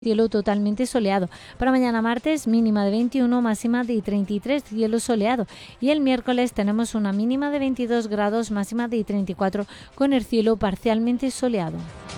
Cielo totalmente soleado. Para mañana martes, mínima de 21, máxima de 33, cielo soleado. Y el miércoles tenemos una mínima de 22 grados, máxima de 34, con el cielo parcialmente soleado.